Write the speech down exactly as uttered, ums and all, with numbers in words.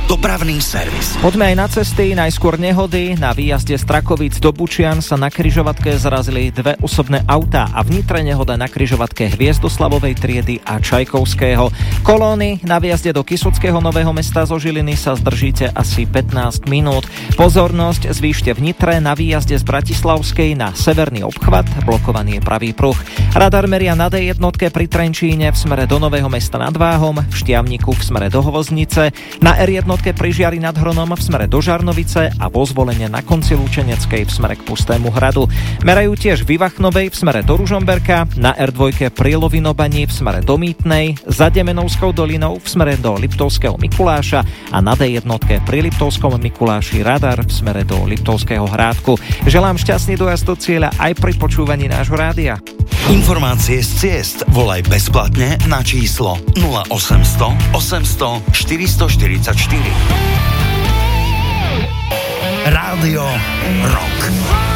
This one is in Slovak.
Dopravný servis. Poďme aj na cesty, najskôr nehody. Na výjazde z Trakovíc do Bučian sa na križovatke zrazili dve osobné autá a v Nitre nehoda na križovatke Hviezdoslavovej triedy a Čajkovského. Kolóny na výjazde do Kysuckého Nového Mesta zo Žiliny sa zdržíte asi pätnásť minút. Pozornosť zvýšte v Nitre na výjazde z Bratislavskej na severný obchvat, blokovaný je pravý pruh. Radar meria na dé jednotke pri Trenčíne v smere do Nového Mesta nad Váhom, v Štiavniku v smere do Hovoznice, na er jednotke pri Žiari nad Hronom v smere do Žarnovice a vo Zvolenie na konci Lučeneckej v smere k Pustému hradu. Merajú tiež v Ivachnovej v smere do Ružomberka, na er dva pri Lovinobani v smere do Mýtnej, za Demenovskou dolinou v smere do Liptovského Mikuláša a na dé jednotke pri Liptovskom Mikuláši radar v smere do Liptovského Hrádku. Želám šťastný dojazd do cieľa aj pri počúvaní nášho rádia. Informácie z ciest volaj bezplatne na číslo nula osemsto osemsto štyristoštyridsaťštyri. Rádio Rock.